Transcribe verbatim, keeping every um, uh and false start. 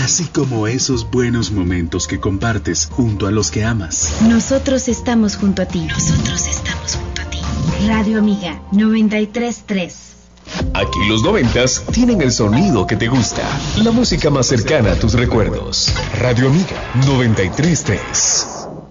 así como esos buenos momentos que compartes junto a los que amas. Nosotros estamos junto a ti. Nosotros estamos junto a ti. Radio Amiga noventa y tres punto tres. Aquí los noventas tienen el sonido que te gusta, la música más cercana a tus recuerdos. Radio Amiga noventa y tres punto tres.